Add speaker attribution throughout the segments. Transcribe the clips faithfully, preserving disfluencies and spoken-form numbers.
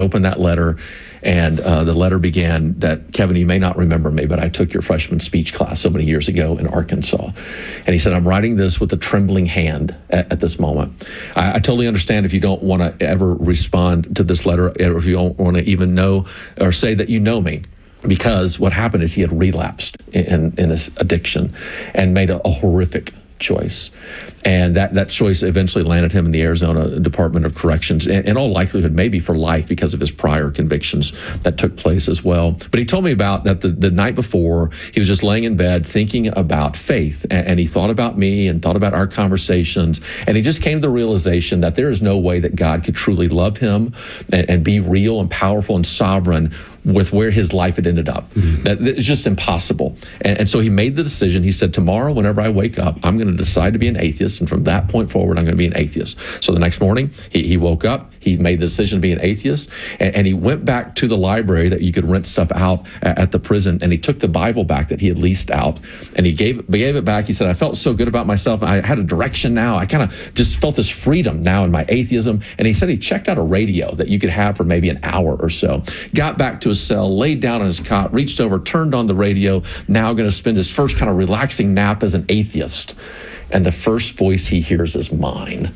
Speaker 1: opened that letter, and uh, the letter began that, Kevin, you may not remember me, but I took your freshman speech class so many years ago in Arkansas. And he said, I'm writing this with a trembling hand at, at this moment. I, I totally understand if you don't want to ever respond to this letter, or if you don't want to even know or say that you know me. Because what happened is he had relapsed in, in his addiction and made a, a horrific choice. And that, that choice eventually landed him in the Arizona Department of Corrections, in, in all likelihood, maybe for life because of his prior convictions that took place as well. But he told me about that the, the night before, he was just laying in bed thinking about faith. And, and he thought about me and thought about our conversations. And he just came to the realization that there is no way that God could truly love him and, and be real and powerful and sovereign with where his life had ended up. Mm-hmm. That it's just impossible. And, and so he made the decision. He said, tomorrow, whenever I wake up, I'm going to decide to be an atheist. And from that point forward, I'm going to be an atheist. So the next morning, he, he woke up. He made the decision to be an atheist. And, and he went back to the library that you could rent stuff out at, at the prison. And he took the Bible back that he had leased out. And he gave, gave it back. He said, I felt so good about myself. I had a direction now. I kind of just felt this freedom now in my atheism. And he said he checked out a radio that you could have for maybe an hour or so. Got back to his cell, laid down on his cot, reached over, turned on the radio, now going to spend his first kind of relaxing nap as an atheist. And the first voice he hears is mine.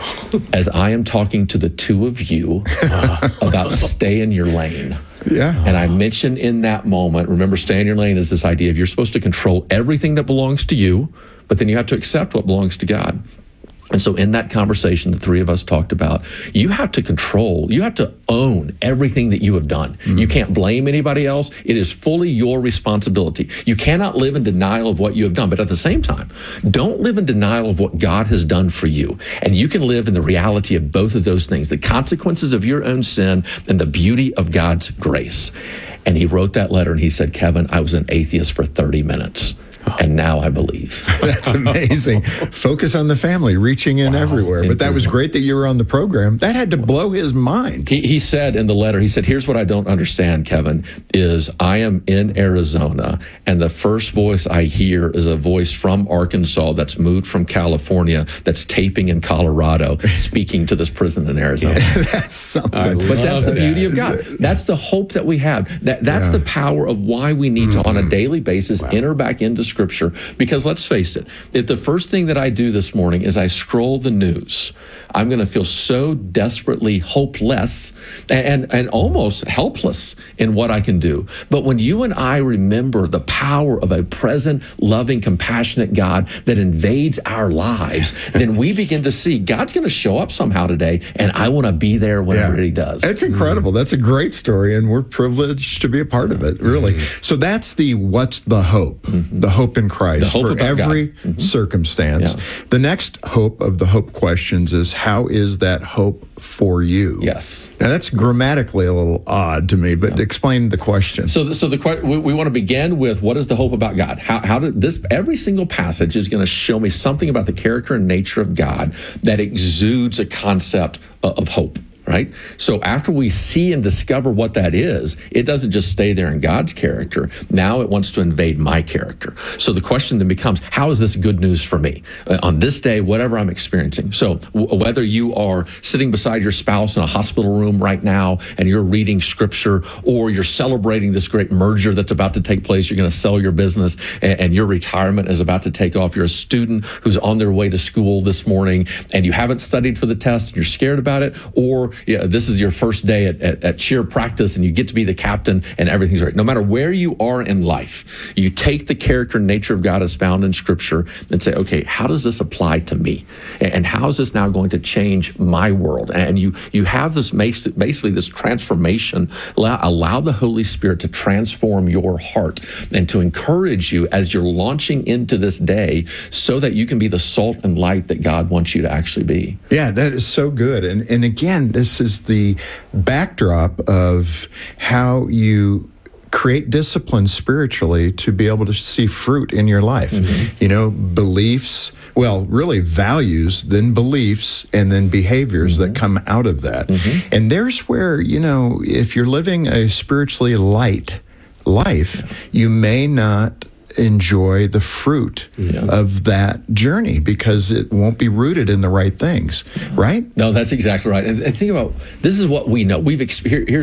Speaker 1: As I am talking to the two of you uh, about stay in your lane.
Speaker 2: Yeah.
Speaker 1: And I mentioned in that moment, remember, stay in your lane is this idea of you're supposed to control everything that belongs to you, but then you have to accept what belongs to God. And so in that conversation, the three of us talked about, you have to control, you have to own everything that you have done. Mm. You can't blame anybody else. It is fully your responsibility. You cannot live in denial of what you have done. But at the same time, don't live in denial of what God has done for you. And you can live in the reality of both of those things, the consequences of your own sin and the beauty of God's grace. And he wrote that letter and he said, Kevin, I was an atheist for thirty minutes. And now I believe.
Speaker 2: That's amazing. Focus on the family, reaching in wow. everywhere. But that was great that you were on the program. That had to blow his mind.
Speaker 1: He, he said in the letter, he said, here's what I don't understand, Kevin, is I am in Arizona, and the first voice I hear is a voice from Arkansas that's moved from California, that's taping in Colorado, speaking to this prison in Arizona.
Speaker 2: Yeah, that's something.
Speaker 1: I but that's the
Speaker 2: that.
Speaker 1: beauty of God. That's the hope that we have. That That's yeah. the power of why we need mm-hmm. to, on a daily basis, wow. enter back into Scripture, because let's face it, if the first thing that I do this morning is I scroll the news, I'm going to feel so desperately hopeless and, and almost helpless in what I can do. But when you and I remember the power of a present, loving, compassionate God that invades our lives, then we begin to see God's going to show up somehow today, and I want to be there whenever yeah. he does.
Speaker 2: That's incredible. Mm-hmm. That's a great story, and we're privileged to be a part of it, really. Mm-hmm. So that's the what's the hope, mm-hmm. the hope in Christ
Speaker 1: the hope
Speaker 2: for every
Speaker 1: mm-hmm.
Speaker 2: circumstance. Yeah. The next hope of the hope questions is, how is that hope for you?
Speaker 1: Yes.
Speaker 2: Now, that's grammatically a little odd to me, but yeah. explain the question.
Speaker 1: So, so the we, we want to begin with, what is the hope about God? How, how did this, every single passage is going to show me something about the character and nature of God that exudes a concept of, of hope. Right? So after we see and discover what that is, it doesn't just stay there in God's character. Now it wants to invade my character. So the question then becomes, how is this good news for me uh, on this day, whatever I'm experiencing? So w- whether you are sitting beside your spouse in a hospital room right now and you're reading Scripture, or you're celebrating this great merger that's about to take place, you're going to sell your business and, and your retirement is about to take off. You're a student who's on their way to school this morning and you haven't studied for the test and you're scared about it, or yeah, this is your first day at, at, at cheer practice and you get to be the captain and everything's right. No matter where you are in life, you take the character and nature of God as found in Scripture and say, okay, how does this apply to me? And, and how is this now going to change my world? And you you have this basically this transformation. Allow, allow the Holy Spirit to transform your heart and to encourage you as you're launching into this day so that you can be the salt and light that God wants you to actually be.
Speaker 2: Yeah, that is so good. And and again, this is the backdrop of how you create discipline spiritually to be able to see fruit in your life. Mm-hmm. You know, beliefs, well, really values, then beliefs, and then behaviors mm-hmm. that come out of that. Mm-hmm. And there's where, you know, if you're living a spiritually light life, yeah. you may not enjoy the fruit yeah. of that journey because it won't be rooted in the right things, right?
Speaker 1: No, that's exactly right. And, and think about, this is what we know. We've experienced.